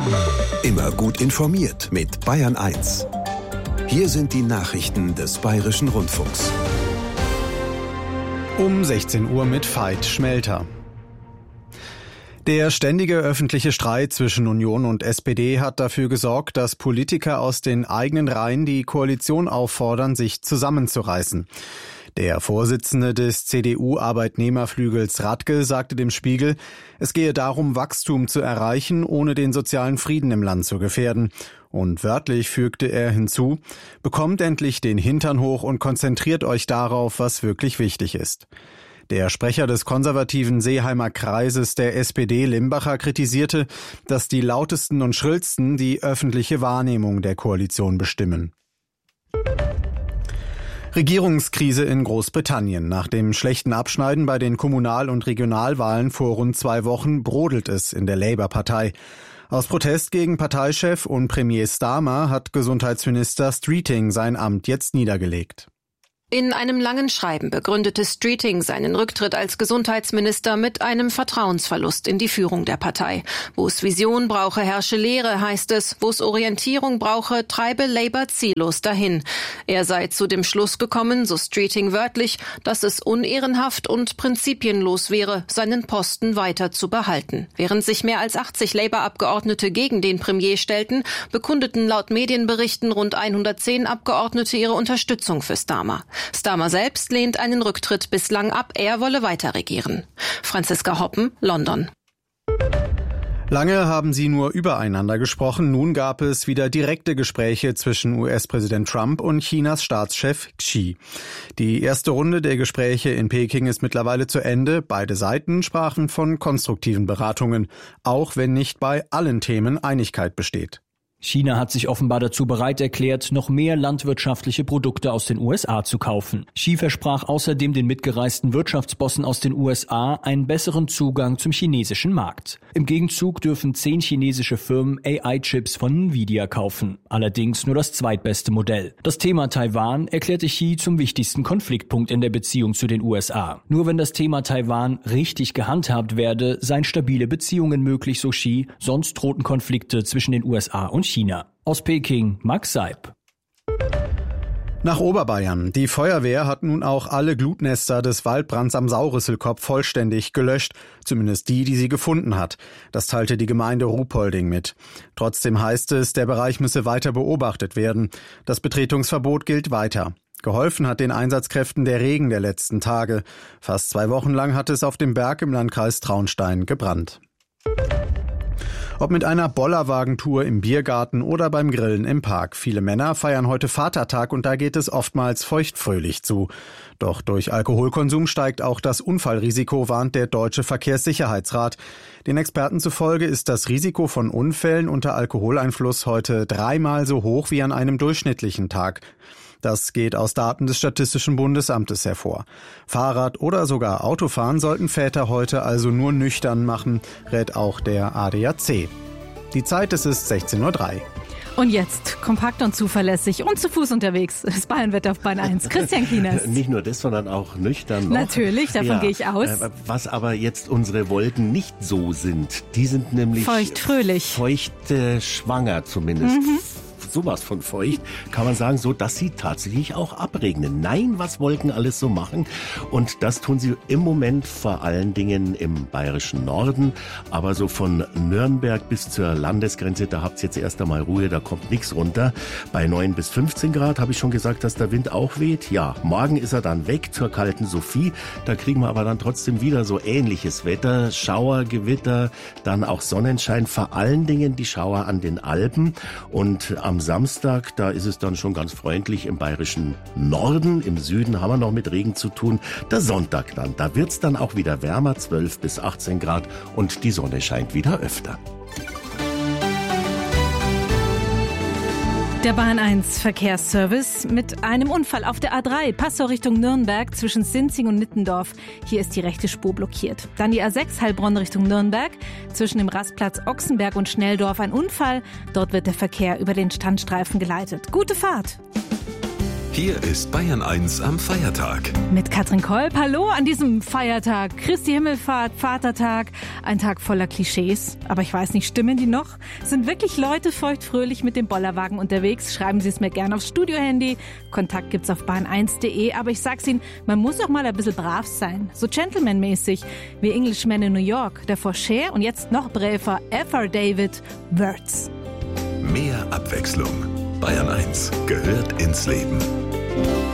Immer gut informiert mit Bayern 1. Hier sind die Nachrichten des Bayerischen Rundfunks. Um 16 Uhr mit Veit Schmelter. Der ständige öffentliche Streit zwischen Union und SPD hat dafür gesorgt, dass Politiker aus den eigenen Reihen die Koalition auffordern, sich zusammenzureißen. Der Vorsitzende des CDU-Arbeitnehmerflügels Radke sagte dem Spiegel, es gehe darum, Wachstum zu erreichen, ohne den sozialen Frieden im Land zu gefährden. Und wörtlich fügte er hinzu, bekommt endlich den Hintern hoch und konzentriert euch darauf, was wirklich wichtig ist. Der Sprecher des konservativen Seeheimer Kreises der SPD, Limbacher, kritisierte, dass die lautesten und schrillsten die öffentliche Wahrnehmung der Koalition bestimmen. Regierungskrise in Großbritannien. Nach dem schlechten Abschneiden bei den Kommunal- und Regionalwahlen vor rund 2 Wochen brodelt es in der Labour-Partei. Aus Protest gegen Parteichef und Premier Starmer hat Gesundheitsminister Streeting sein Amt jetzt niedergelegt. In einem langen Schreiben begründete Streeting seinen Rücktritt als Gesundheitsminister mit einem Vertrauensverlust in die Führung der Partei. Wo es Vision brauche, herrsche Lehre, heißt es. Wo es Orientierung brauche, treibe Labour ziellos dahin. Er sei zu dem Schluss gekommen, so Streeting wörtlich, dass es unehrenhaft und prinzipienlos wäre, seinen Posten weiter zu behalten. Während sich mehr als 80 Labour-Abgeordnete gegen den Premier stellten, bekundeten laut Medienberichten rund 110 Abgeordnete ihre Unterstützung für Starmer. Starmer selbst lehnt einen Rücktritt bislang ab, er wolle weiter regieren. Franziska Hoppen, London. Lange haben sie nur übereinander gesprochen, nun gab es wieder direkte Gespräche zwischen US-Präsident Trump und Chinas Staatschef Xi. Die erste Runde der Gespräche in Peking ist mittlerweile zu Ende. Beide Seiten sprachen von konstruktiven Beratungen, auch wenn nicht bei allen Themen Einigkeit besteht. China hat sich offenbar dazu bereit erklärt, noch mehr landwirtschaftliche Produkte aus den USA zu kaufen. Xi versprach außerdem den mitgereisten Wirtschaftsbossen aus den USA einen besseren Zugang zum chinesischen Markt. Im Gegenzug dürfen 10 chinesische Firmen AI-Chips von Nvidia kaufen. Allerdings nur das zweitbeste Modell. Das Thema Taiwan erklärte Xi zum wichtigsten Konfliktpunkt in der Beziehung zu den USA. Nur wenn das Thema Taiwan richtig gehandhabt werde, seien stabile Beziehungen möglich, so Xi, sonst drohten Konflikte zwischen den USA und China. Aus Peking, Max Seib. Nach Oberbayern. Die Feuerwehr hat nun auch alle Glutnester des Waldbrands am Saurisselkopf vollständig gelöscht, zumindest die sie gefunden hat. Das teilte die Gemeinde Ruhpolding mit. Trotzdem heißt es, der Bereich müsse weiter beobachtet werden. Das Betretungsverbot gilt weiter. Geholfen hat den Einsatzkräften der Regen der letzten Tage. Fast 2 Wochen lang hat es auf dem Berg im Landkreis Traunstein gebrannt. Ob mit einer Bollerwagentour im Biergarten oder beim Grillen im Park. Viele Männer feiern heute Vatertag und da geht es oftmals feuchtfröhlich zu. Doch durch Alkoholkonsum steigt auch das Unfallrisiko, warnt der Deutsche Verkehrssicherheitsrat. Den Experten zufolge ist das Risiko von Unfällen unter Alkoholeinfluss heute 3-mal so hoch wie an einem durchschnittlichen Tag. Das geht aus Daten des Statistischen Bundesamtes hervor. Fahrrad oder sogar Autofahren sollten Väter heute also nur nüchtern machen, rät auch der ADAC. Die Zeit, es ist 16:03 Uhr. Und jetzt kompakt und zuverlässig und zu Fuß unterwegs. Das Bayernwetter auf Bahn 1. Christian Kieners. Nicht nur das, sondern auch nüchtern noch. Natürlich, davon gehe ich aus. Was aber jetzt unsere Wolken nicht so sind, die sind nämlich feucht-fröhlich. Schwanger zumindest. Sowas von feucht, kann man sagen, so dass sie tatsächlich auch abregnen. Nein, was Wolken alles so machen. Und das tun sie im Moment vor allen Dingen im bayerischen Norden. Aber so von Nürnberg bis zur Landesgrenze, da habt ihr jetzt erst einmal Ruhe, da kommt nichts runter. Bei 9 bis 15 Grad habe ich schon gesagt, dass der Wind auch weht. Ja, morgen ist er dann weg zur kalten Sophie. Da kriegen wir aber dann trotzdem wieder so ähnliches Wetter. Schauer, Gewitter, dann auch Sonnenschein. Vor allen Dingen die Schauer an den Alpen. Und am Samstag, da ist es dann schon ganz freundlich im bayerischen Norden. Im Süden haben wir noch mit Regen zu tun. Der Sonntag dann, da wird's dann auch wieder wärmer, 12 bis 18 Grad und die Sonne scheint wieder öfter. Der Bahn 1 Verkehrsservice mit einem Unfall auf der A3, Passau Richtung Nürnberg zwischen Sinzing und Nittendorf. Hier ist die rechte Spur blockiert. Dann die A6 Heilbronn Richtung Nürnberg zwischen dem Rastplatz Ochsenberg und Schnelldorf ein Unfall. Dort wird der Verkehr über den Standstreifen geleitet. Gute Fahrt! Hier ist Bayern 1 am Feiertag. Mit Katrin Kolb, hallo an diesem Feiertag. Christi Himmelfahrt, Vatertag, ein Tag voller Klischees. Aber ich weiß nicht, stimmen die noch? Sind wirklich Leute feuchtfröhlich mit dem Bollerwagen unterwegs? Schreiben Sie es mir gerne aufs Studiohandy. Kontakt gibt's auf bayern1.de. Aber ich sag's Ihnen, man muss auch mal ein bisschen brav sein. So gentlemanmäßig wie Englishman in New York, davor Cher und jetzt noch braver F.R. David, Words. Mehr Abwechslung. Bayern 1 gehört ins Leben.